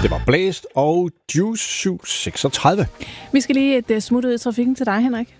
Det var Blæst og Juice 736. Vi skal lige et smut ud i trafikken til dig, Henrik.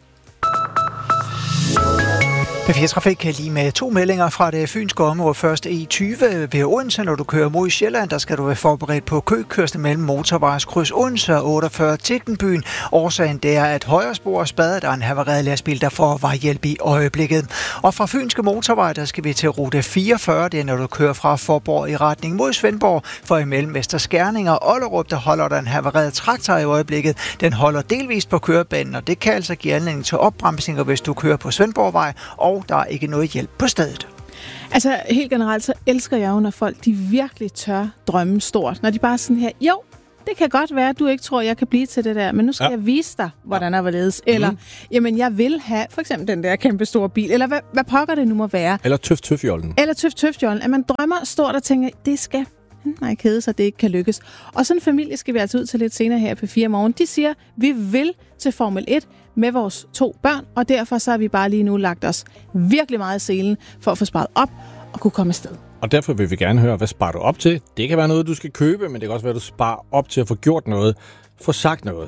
P4 Trafik kan lige med 2 meldinger fra det fynske område. Først E20 ved Odense, når du kører mod Sjælland, der skal du være forberedt på køkørsel mellem motorvejskryds Odense og 48 Tikkenbyen. Årsagen det er, at højre spor er spadet, der er en havareret lastbil, der får vejhjælp i øjeblikket. Og fra Fynske Motorvej, der skal vi til rute 44, det er når du kører fra Forborg i retning mod Svendborg, for imellem Vester Skærning og Ollerup, der holder der en havareret traktor i øjeblikket. Den holder delvist på kørebanen, og det kan altså give anledning til opbremsninger, hvis du kører på Svendborgvej, og der er ikke noget hjælp på stedet. Altså helt generelt, så elsker jeg jo, når folk de virkelig tør drømme stort. Når de bare sådan her, jo, det kan godt være, at du ikke tror, jeg kan blive til det der, men nu skal jeg vise dig, hvordan jeg vil ledes. Eller, jamen, jeg vil have for eksempel den der kæmpe store bil, eller hvad pokker det nu må være. Eller tøf-tøf-jollen. At man drømmer stort og tænker, det skal nej, kede sig, det ikke kan lykkes. Og sådan en familie skal vi altså ud til lidt senere her på 4 morgen. De siger, vi vil til Formel 1 med vores 2 børn, og derfor så har vi bare lige nu lagt os virkelig meget i selen for at få sparet op og kunne komme afsted. Og derfor vil vi gerne høre, hvad sparer du op til? Det kan være noget, du skal købe, men det kan også være, at du sparer op til at få gjort noget, få sagt noget.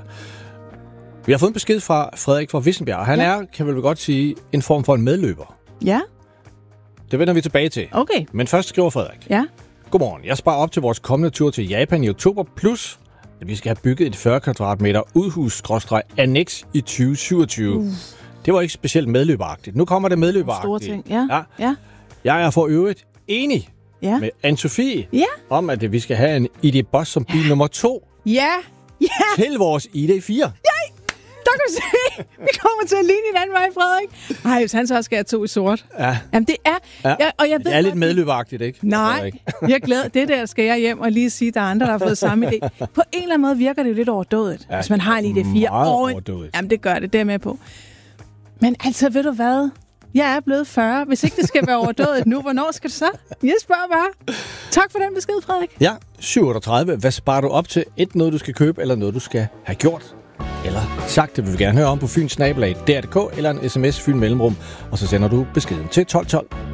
Vi har fået en besked fra Frederik fra Vissenbjerg. Han er, kan vel godt sige, en form for en medløber. Ja. Det vender vi tilbage til. Okay. Men først skriver Frederik. Ja. Godmorgen. Jeg sparer op til vores kommende tur til Japan i oktober, plus at vi skal have bygget et 40 kvadratmeter udhus-annex i 2027. Det var ikke specielt medløberagtigt. Nu kommer det medløberagtigt. Store ting, ja. Jeg er for øvrigt enig med Anne-Sophie om, at vi skal have en ID-Bus som bil nummer 2 til vores ID4. Der kan du se, vi kommer til at ligne hinanden, mig, Frederik. Nej, hvis han så skal have 2 i sort. Ja. Jamen, det er... Ja. Og jeg ved, det er lidt medløberagtigt, ikke? Nej, jeg glæder. Det der skal jeg hjem og lige sige, der er andre, der har fået samme idé. På en eller anden måde virker det jo lidt overdådigt, hvis man har en ID4. Overdådigt. Jamen, det gør det er med på. Men altså, ved du hvad? Jeg er blevet 40. Hvis ikke det skal være overdådigt nu, hvornår skal det så? Jeg spørger bare. Tak for den besked, Frederik. Ja, 37. Hvad sparer du op til? Noget, du skal købe, eller noget, du skal have gjort? Eller sagt, det vil vi gerne høre om på fynsnabelag.dr.dk eller en sms Fyn Mellemrum, og så sender du beskeden til 1212.